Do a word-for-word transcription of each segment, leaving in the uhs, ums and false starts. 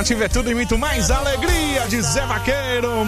Nativa é tudo e muito mais. Alegria de Zé Vaqueiro,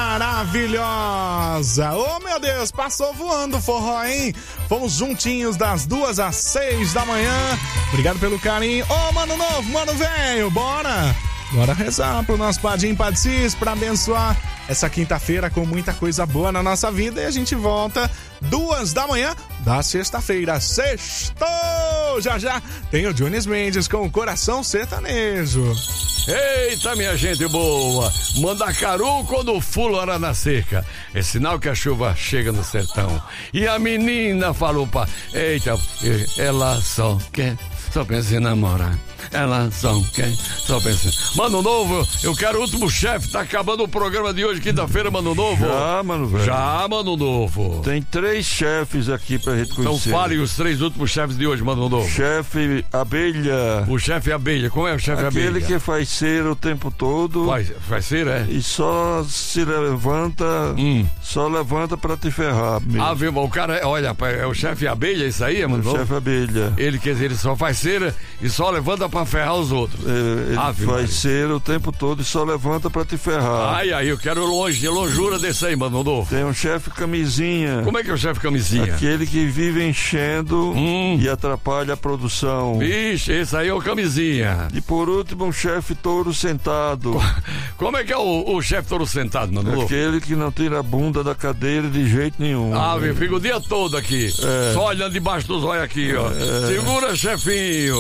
maravilhosa. Oh, meu Deus, passou voando o forró, hein? Fomos juntinhos das duas às seis da manhã. Obrigado pelo carinho. Ô, oh, mano novo, mano velho, bora. Bora rezar pro nosso Padim Padcis pra abençoar essa quinta-feira com muita coisa boa na nossa vida. E a gente volta duas da manhã da sexta-feira. Sextou! Já já tem o Jones Mendes com o Coração Sertanejo. Eita, minha gente boa! Mandacaru quando fulora na seca. É sinal que a chuva chega no sertão. E a menina falou pra... Eita, ela só quer... Só pensa em namorar. Ela só quer, só pensa. Mano Novo, eu quero o último chefe. Tá acabando o programa de hoje, quinta-feira, Mano Novo. Já, mano velho. Já, Mano Novo. Tem três chefes aqui pra gente conhecer. Então fale os três últimos chefes de hoje, Mano Novo. Chefe Abelha. O chefe Abelha, como é o chefe Abelha? Aquele que faz cera o tempo todo. Faz, faz cera, é? E só se levanta, hum. só levanta pra te ferrar mesmo. Ah, viu, o cara, olha, é o chefe Abelha, isso aí, Mano Novo? O chefe Abelha. Ele, quer dizer, ele só faz cera e só levanta pra ferrar os outros. É, ele ah, faz cera o tempo todo e só levanta pra te ferrar. Ai, ai, eu quero longe, longura desse aí, Mano Novo. Tem um chefe Camisinha. Como é que é o chefe Camisinha? Aquele que vive enchendo hum. e atrapalha a produção. Vixe, esse aí é o Camisinha. E por último, um chefe Touro Sentado. Como é que é o, o chefe Touro Sentado, Mano Novo? Aquele que não tira a bunda da cadeira de jeito nenhum. Ah, viu, fica o dia todo aqui. É. Só olhando debaixo dos olhos aqui, ó. É. Segura, chefinho.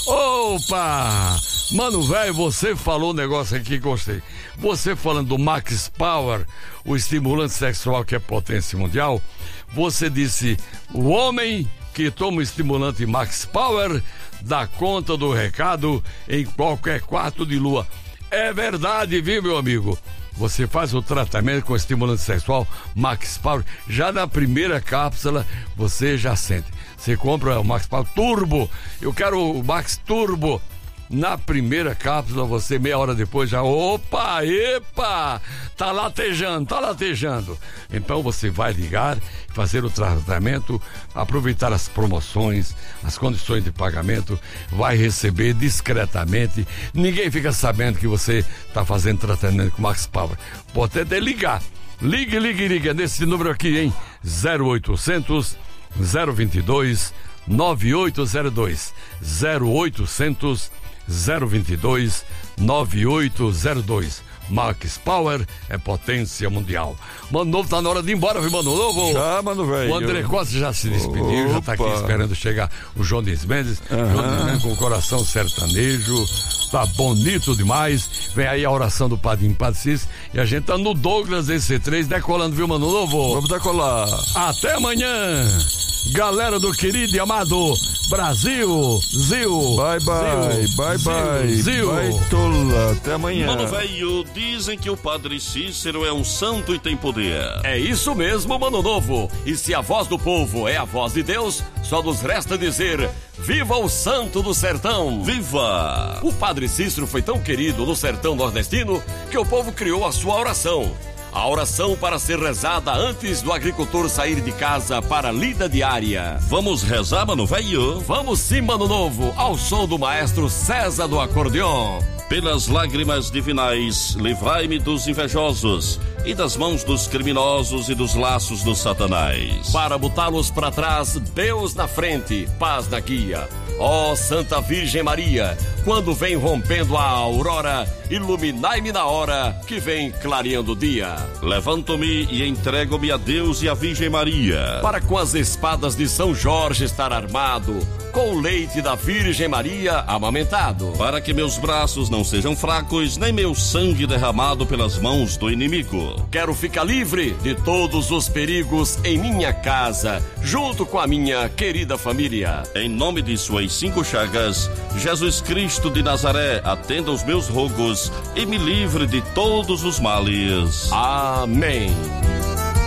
Opa! Mano, velho, você falou um negócio aqui que gostei. Você falando do Max Power, o estimulante sexual que é potência mundial, você disse, o homem que toma o estimulante Max Power dá conta do recado em qualquer quarto de lua. É verdade, viu, meu amigo? Você faz o tratamento com estimulante sexual Max Power, já na primeira cápsula você já sente. Você compra o Max Power Turbo, eu quero o Max Turbo. Na primeira cápsula, você meia hora depois já, opa, epa, tá latejando, tá latejando. Então você vai ligar, fazer o tratamento, aproveitar as promoções, as condições de pagamento, vai receber discretamente, ninguém fica sabendo que você tá fazendo tratamento com Max Power. Pode até ligar, ligue, ligue, ligue, nesse número aqui, hein, zero oitocentos, zero vinte e dois, nove oito zero dois, zero oitocentos, zero vinte e dois, nove oito zero dois. Max Power é potência mundial. Mano Novo, tá na hora de ir embora, viu, Mano Novo? Já, Mano velho. O André Costa já se despediu, Opa. já tá aqui esperando chegar o Jones Mendes. Uhum. Jones Mendes com o coração sertanejo. Tá bonito demais. Vem aí a oração do Padim Padcis. E a gente tá no Douglas E C três decolando, viu, Mano Novo? Vamos decolar. Até amanhã. Galera do querido e amado Brasil, Zil. Bye, bye, Zil, bye, Zil, bye. Zil. Bye, tola. Até amanhã. Mano velho, dizem que o Padre Cícero é um santo e tem poder. É isso mesmo, Mano Novo. E se a voz do povo é a voz de Deus, só nos resta dizer: viva o santo do sertão! Viva! O Padre Cícero foi tão querido no sertão nordestino que o povo criou a sua oração. A oração para ser rezada antes do agricultor sair de casa para a lida diária. Vamos rezar, Mano velho? Vamos sim, Mano Novo, ao som do maestro César do acordeon. Pelas lágrimas divinais, livrai-me dos invejosos e das mãos dos criminosos e dos laços do Satanás. Para botá-los para trás, Deus na frente, paz na guia. Ó Santa Virgem Maria, quando vem rompendo a aurora, iluminai-me na hora que vem clareando o dia. Levanto-me e entrego-me a Deus e a Virgem Maria, para com as espadas de São Jorge estar armado, com o leite da Virgem Maria amamentado, para que meus braços não sejam fracos, nem meu sangue derramado pelas mãos do inimigo. Quero ficar livre de todos os perigos em minha casa, junto com a minha querida família. Em nome de suas cinco chagas, Jesus Cristo de Nazaré, atenda os meus rogos e me livre de todos os males. Amém.